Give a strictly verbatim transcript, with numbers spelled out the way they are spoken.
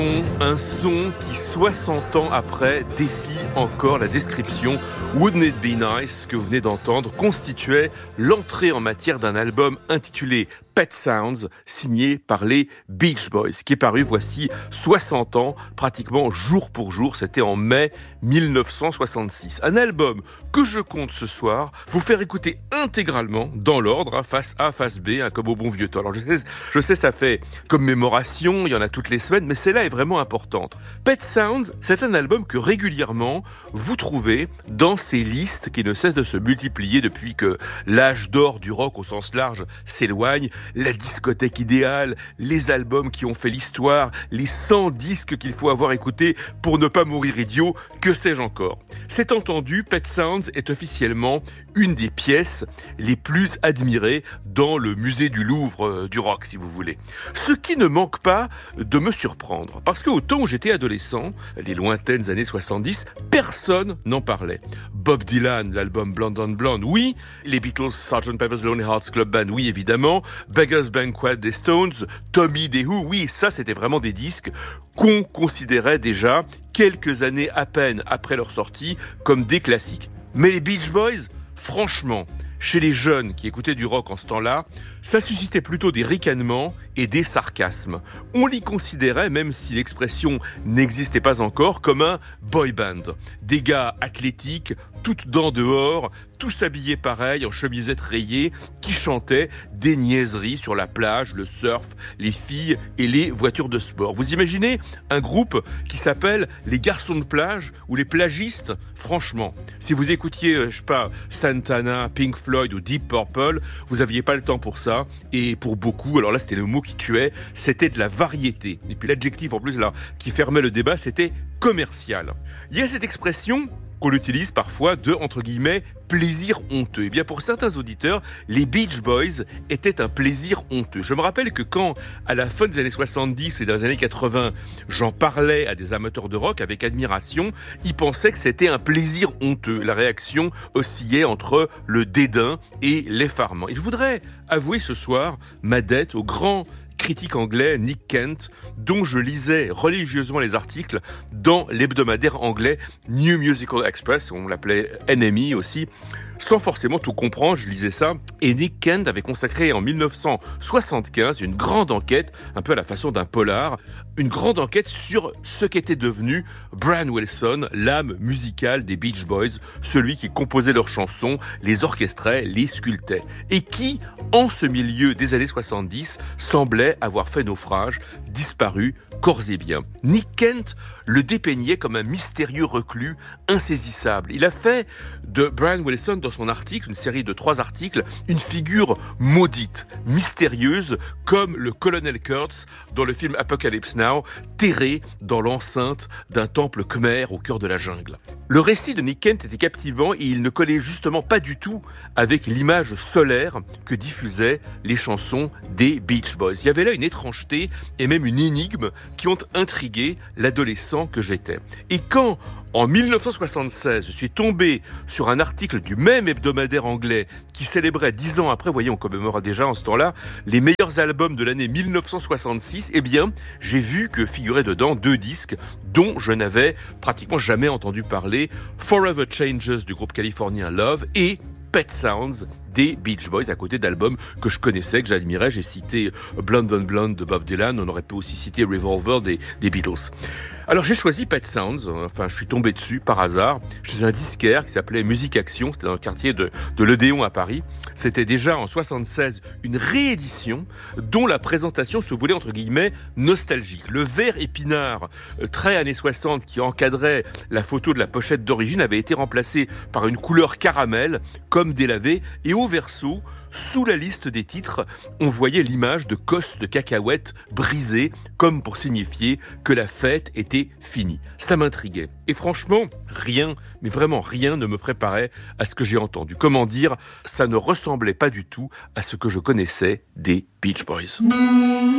Un son qui, soixante ans après, défie encore la description. Wouldn't It Be Nice, que vous venez d'entendre, constituait l'entrée en matière d'un album intitulé Pet Sounds, signé par les Beach Boys, qui est paru voici soixante ans, pratiquement jour pour jour. C'était en mai dix-neuf cent soixante-six. Un album que je compte ce soir vous faire écouter intégralement, dans l'ordre, hein, face A, face B, hein, comme au bon vieux temps. Alors je sais, je sais, ça fait commémoration, il y en a toutes les semaines, mais celle-là est vraiment importante. Pet Sounds, c'est un album que régulièrement vous trouvez dans ces listes qui ne cessent de se multiplier depuis que l'âge d'or du rock au sens large s'éloigne. La discothèque idéale, les albums qui ont fait l'histoire, les cent disques qu'il faut avoir écoutés pour ne pas mourir idiot, que sais-je encore. C'est entendu, Pet Sounds est officiellement une des pièces les plus admirées dans le musée du Louvre euh, du rock, si vous voulez. Ce qui ne manque pas de me surprendre, parce qu'au temps où j'étais adolescent, les lointaines années soixante-dix, personne n'en parlait. Bob Dylan, l'album Blonde on Blonde, oui. Les Beatles, sergeant Pepper's Lonely Hearts Club Band, oui évidemment. Beggar's Banquet des Stones, Tommy des Who, oui, ça c'était vraiment des disques qu'on considérait déjà, quelques années à peine après leur sortie, comme des classiques. Mais les Beach Boys, franchement, chez les jeunes qui écoutaient du rock en ce temps-là, ça suscitait plutôt des ricanements et des sarcasmes. On l'y considérait, même si l'expression n'existait pas encore, comme un boy band. Des gars athlétiques, toutes dents dehors, tous habillés pareil, en chemisette rayée, qui chantaient des niaiseries sur la plage, le surf, les filles et les voitures de sport. Vous imaginez un groupe qui s'appelle les garçons de plage ou les plagistes? Franchement, si vous écoutiez, je sais pas, Santana, Pink Floyd ou Deep Purple, vous aviez pas le temps pour ça. Et pour beaucoup, alors là c'était le mot qui tuait, c'était de la variété. Et puis l'adjectif en plus là qui fermait le débat, c'était commercial. Il y a cette expression qu'on utilise parfois de, entre guillemets, plaisir honteux. Eh bien, pour certains auditeurs, les Beach Boys étaient un plaisir honteux. Je me rappelle que quand, à la fin des années soixante-dix et dans les années quatre-vingts, j'en parlais à des amateurs de rock avec admiration, ils pensaient que c'était un plaisir honteux. La réaction oscillait entre le dédain et l'effarement. Et je voudrais avouer ce soir ma dette au grand critique anglais Nick Kent, dont je lisais religieusement les articles dans l'hebdomadaire anglais New Musical Express, on l'appelait N M E aussi, sans forcément tout comprendre, je lisais ça, et Nick Kent avait consacré en dix-neuf cent soixante-quinze une grande enquête, un peu à la façon d'un polar, une grande enquête sur ce qu'était devenu Brian Wilson, l'âme musicale des Beach Boys, celui qui composait leurs chansons, les orchestrait, les sculptait, et qui, en ce milieu des années soixante-dix, semblait avoir fait naufrage, disparu corps et biens. Nick Kent le dépeignait comme un mystérieux reclus, insaisissable. Il a fait de Brian Wilson, dans son article, une série de trois articles, une figure maudite, mystérieuse, comme le colonel Kurtz dans le film Apocalypse Now, terré dans l'enceinte d'un temple khmer au cœur de la jungle. Le récit de Nick Kent était captivant et il ne collait justement pas du tout avec l'image solaire que diffusaient les chansons des Beach Boys. Il y avait là une étrangeté et même une énigme qui ont intrigué l'adolescent que j'étais. Et quand, en dix-neuf cent soixante-seize, je suis tombé sur un article du même hebdomadaire anglais qui célébrait dix ans après, vous voyez, on commémore déjà en ce temps-là, les meilleurs albums de l'année dix-neuf cent soixante-six, eh bien, j'ai vu que figuraient dedans deux disques dont je n'avais pratiquement jamais entendu parler, Forever Changes du groupe californien Love et Pet Sounds des Beach Boys, à côté d'albums que je connaissais, que j'admirais. J'ai cité Blonde on Blonde de Bob Dylan, on aurait pu aussi citer Revolver des, des Beatles. Alors j'ai choisi Pet Sounds, enfin je suis tombé dessus par hasard, chez un disquaire qui s'appelait Musique Action, c'était dans le quartier de, de l'Odéon à Paris. C'était déjà en soixante-seize une réédition dont la présentation se voulait entre guillemets nostalgique. Le vert épinard, très années soixante, qui encadrait la photo de la pochette d'origine avait été remplacé par une couleur caramel, comme délavé, et au verso, sous la liste des titres, on voyait l'image de cosses de cacahuètes brisées, comme pour signifier que la fête était finie. Ça m'intriguait. Et franchement, rien, mais vraiment rien ne me préparait à ce que j'ai entendu. Comment dire, ça ne ressemblait pas du tout à ce que je connaissais des Beach Boys.